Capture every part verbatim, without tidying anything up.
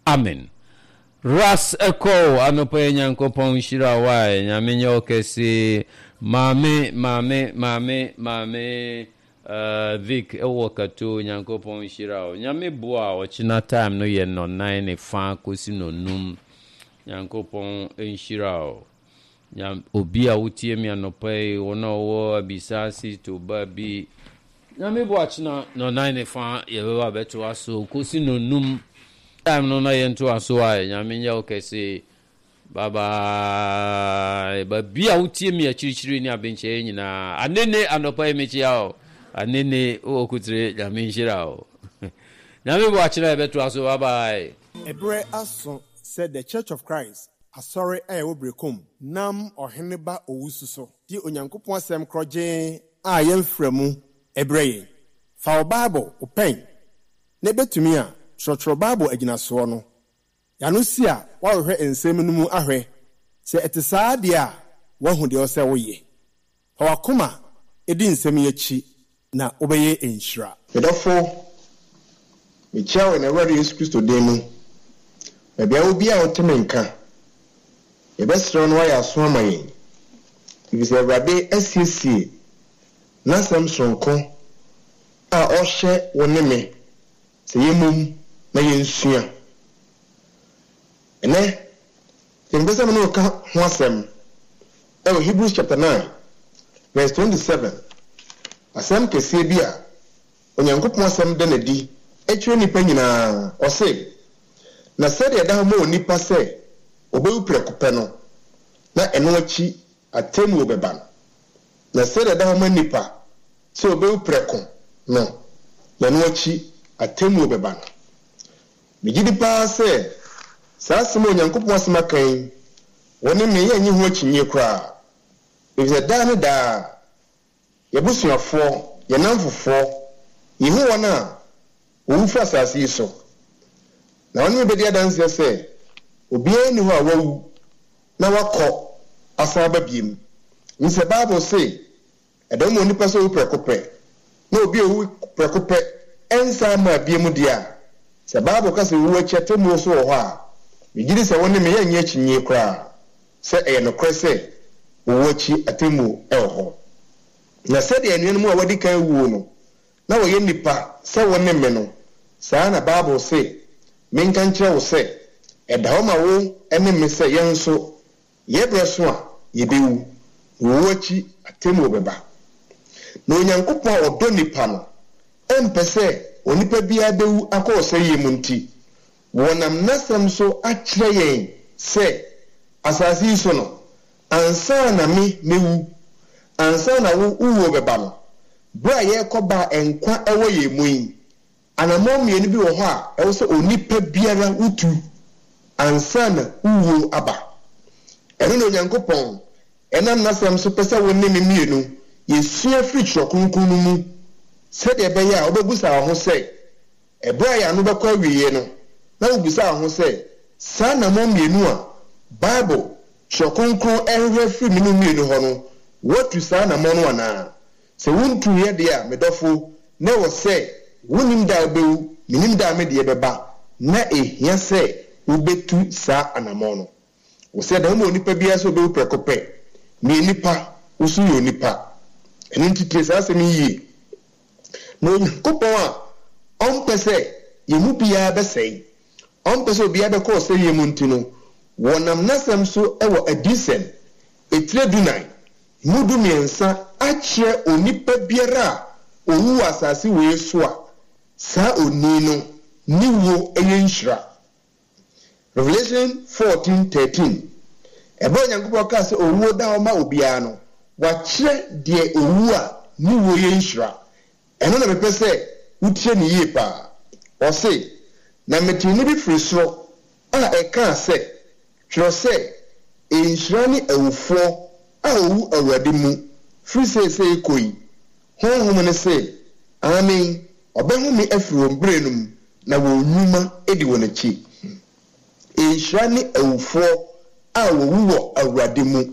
Amen. Ras Echo anope nyankopon shira wa nyamenye okesi mame mame mame mame uh Vic ewo kato nyankopon shira nyame boa ochina time no ye no nine ne fa kosi no num nyankopon enshira nyam obi a wotie mi anope wona wo abisasi to babi nyame boa china no nine ne fa ye ba beto aso kosi no num time no na yento aso ai nyame nya okese baba ba bia utie mi achirichiri ni abenche nyina anene anopa emechi yao anene okutre nyame nhirao nyame bo achira ebeto aso baba ebre aso said the Church of Christ asori e obrekom nam oheneba owususo di onyankopon asem kroje a yemfremu ebreye fa bible open ne betumi a trotro bible agina so no yano si a wahwe ensem no mu ahwe se etisa de a wahu de ose woye fa wakoma edi nsem yachi na obeye enhira edofo me chawe na wari Yesu Kristo denu e bia obi a otemenka e besro no ya so amaye ibi se brade asiesie na sam sonko a ohye woneme se yemum na yensua ene tembesa no ka ho asem e Hebrews chapter nine verse twenty-seven asem kese bia onyankopon asem de na di etwe nipa nyina ose na sede da mo nipa se obewu prekupe no na eno achi atemu obeba na sede da mo nipa se obewu preko no na eno achi atemu obeba migidi pa se sa simo onyankopon asem akan woni me ye nyi ho achinye kra if the dan da yebusuafo ye namfofo ihu wona owufu asase so na woni me bedi adanse se obi ani ho awu na wakọ asaba biem nse bible say edom oni paso wu prekope na obi owu prekope ensa ma biem dia se bible ka se wu achete mu so ho a migiri se woni me ye nya chinye kra se e no kwese wo achi atemu e ho na se de enu mu a wadi kan wu no na wo ye nipa se woni me no sa na bible say menkan kire wo se e da ma wo ene me se ye nso ye breso a ye bewu wo achi atemu obeba na onyankopon odo nipa no empese onipa bia bewu akose yemu nti wonam nasam so akire yen se asasi so no ansa na me mewu ansa na wo uwo beba no bra ye koba enkwa ewo yemu yi anamom ye ni bi wo ho a ewo se onipa biara utu ansa na uwo aba eno no nyankopon enam nasam so pese wonni me mienu yesua fritro kunkun mu se de be ya obebusa ho se ebra ya no bekwa wiye no na obusa ho se sa na mom mienu a bible shokunkun ehwe fri minu mienu ho no wotu sa na mo no ana se wuntu ye de a medofo na wo se wonim da bewu minim da me de beba na ehia se ubetu sa anamo no wo se da mo nipa bia so bewu prekope mi nipa usu yo nipa eni ntite sa se mi yi no kopon a on pese yemu bia besei on pese bia be ko se yemu ntino wonam nasam so ewo adisen etire dunai mudu miensa achie onipa biara owu asase we so a sa oni no niwo eyenhira Revelation fourteen thirteen ebe onyankopon ka se owu da o ma obia no wachire de owu a niwo yenhira eno na mepese utie ni yie pa o se na metini bi frisro a e ka se tro se enhira ni ewufo a owu awade mu free say say koi honhom ne say amen obehumi afiro mbrenum na wonuma edi wonachi enhira ni ewufo a wowu wo awade mu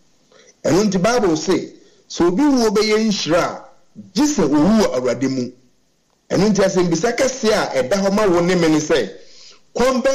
eno nti bible say so obi wo be ye nhira gise wowu wo awade mu eno nti asem bisaka se a eda ho ma wo ne me ne say